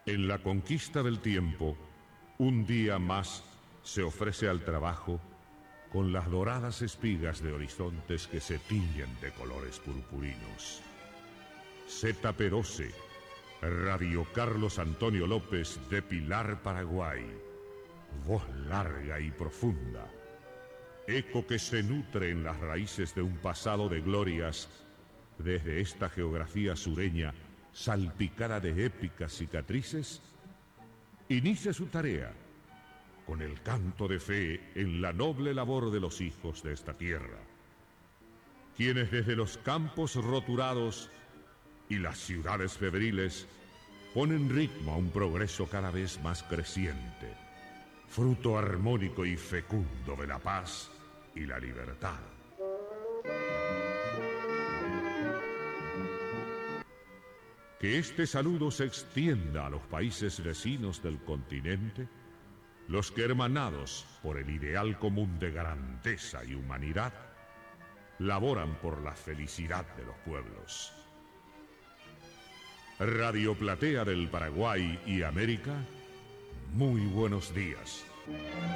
En la conquista del tiempo, un día más se ofrece al trabajo con las doradas espigas de horizontes que se tiñen de colores purpurinos. Zeta Peroce, Radio Carlos Antonio López de Pilar, Paraguay. Voz larga y profunda. Eco que se nutre en las raíces de un pasado de glorias desde esta geografía sureña salpicada de épicas cicatrices, inicia su tarea con el canto de fe en la noble labor de los hijos de esta tierra, quienes desde los campos roturados y las ciudades febriles ponen ritmo a un progreso cada vez más creciente, fruto armónico y fecundo de la paz y la libertad. Que este saludo se extienda a los países vecinos del continente, los que hermanados por el ideal común de grandeza y humanidad, laboran por la felicidad de los pueblos. Radio Platea del Paraguay y América, muy buenos días.